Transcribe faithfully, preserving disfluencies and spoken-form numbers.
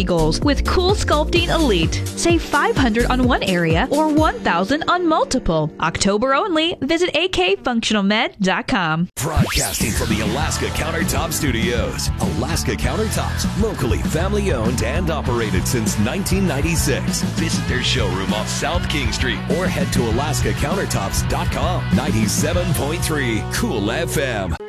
lofty goals with Cool Sculpting Elite. Save five hundred dollars on one area or one thousand dollars on multiple. October only. Visit A K functional med dot com. Broadcasting from the Alaska Countertop Studios. Alaska Countertops, locally family-owned and operated since nineteen ninety-six. Visit their showroom off South King Street or head to alaska countertops dot com. ninety-seven point three Cool F M.